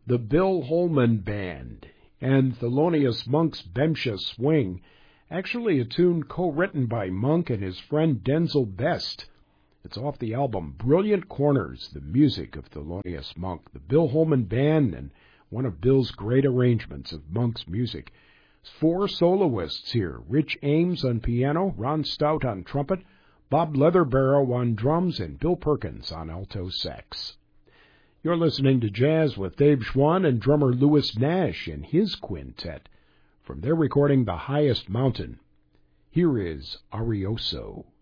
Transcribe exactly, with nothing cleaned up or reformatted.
the Bill Holman Band, and Thelonious Monk's Bemsha Swing, actually a tune co-written by Monk and his friend Denzel Best. It's off the album Brilliant Corners, the music of Thelonious Monk, the Bill Holman Band, and one of Bill's great arrangements of Monk's music. Four soloists here: Rich Ames on piano, Ron Stout on trumpet, Bob Leatherbarrow on drums, and Bill Perkins on alto sax. You're listening to Jazz with Dave Schwann and drummer Louis Nash and his quintet. From their recording The Highest Mountain, here is Arioso.